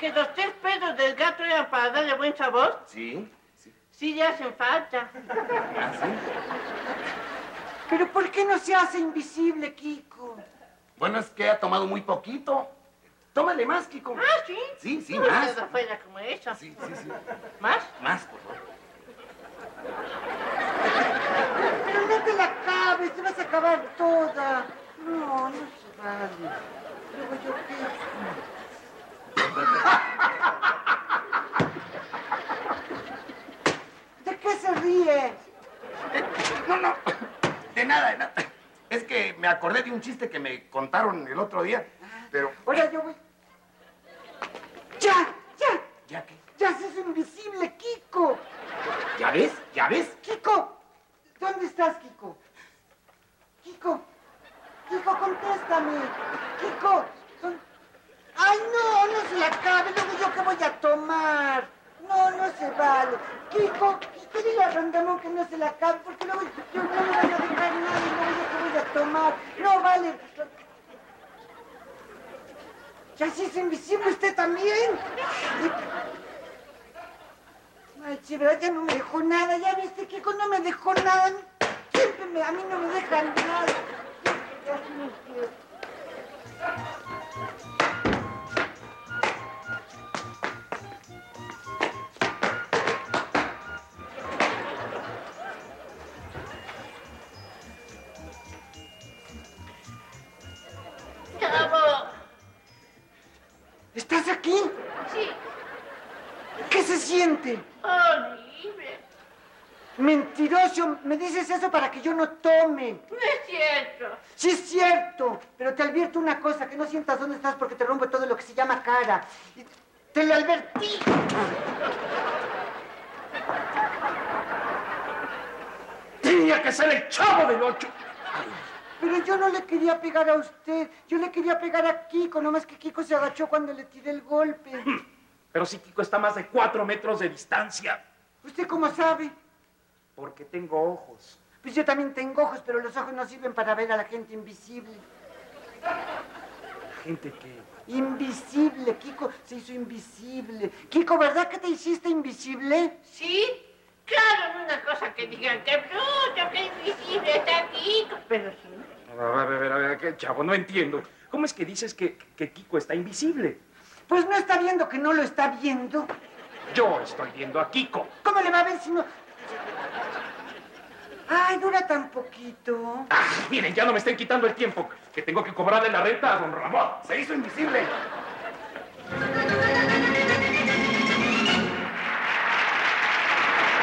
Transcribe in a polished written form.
que los 3 pedos del gato eran para darle buen sabor. Sí, sí. Sí, ya hacen falta. ¿Ah, sí? ¿Pero por qué no se hace invisible, Kiko? Bueno, es que ha tomado muy poquito. Tómale más, Kiko. Ah, ¿sí? Sí, sí, No más. se da fuera como eso. Sí, sí, sí. ¿Más? Más, por favor. Pero no te la acabes, te vas a acabar toda. No, no se vale. Luego yo qué. ¿De qué se ríe? No, no. De nada, de nada. Es que me acordé de un chiste que me contaron el otro día, pero... Ahora yo voy. ¡Ya! ¡Ya! ¿Ya qué? ¡Ya se hizo invisible, Kiko! ¿Ya ves? ¿Ya ves? ¡Kiko! ¿Dónde estás, Kiko? ¡Kiko! ¡Kiko, contéstame! ¡Kiko! ¡Ay, no! ¡No se la acabe! Luego yo qué voy a tomar. No, no se vale. Kiko, dile a Rondamón que no se la acabe, porque luego yo no me voy a dejar nada y luego yo qué voy a tomar. No, vale. ¿Ya se hizo invisible usted también? Ay, Chivera, ya no me dejó nada. ¿Ya viste, Kiko? No me dejó nada. Siempre a mí no me dejan nada. Ya sí me quiero. ¡Chavo! ¿Estás aquí? Sí. ¿Qué se siente? Horrible. Mentiroso, me dices eso para que yo no tome. No es cierto. Sí es cierto, pero te advierto una cosa, que no sientas dónde estás porque te rompo todo lo que se llama cara. Y te lo advertí. Tenía que ser el Chavo del Ocho. Pero yo no le quería pegar a usted, yo le quería pegar a Kiko, nomás que Kiko se agachó cuando le tiré el golpe. Pero si Kiko está a más de 4 metros de distancia. ¿Usted cómo sabe? Porque tengo ojos. Pues yo también tengo ojos, pero los ojos no sirven para ver a la gente invisible. Gente que... Invisible, Kiko se hizo invisible. Kiko, ¿verdad que te hiciste invisible? ¿Sí? Claro, no una cosa que digan que bruto, que invisible está aquí. Pero sí. A ver, ¿qué, Chavo? No entiendo. ¿Cómo es que dices que Kiko está invisible? Pues no está viendo que no lo está viendo. Yo estoy viendo a Kiko. ¿Cómo le va a ver si no...? Ay, dura tan poquito. Ah, miren, ya no me estén quitando el tiempo, que tengo que cobrarle la renta a don Ramón. Se hizo invisible.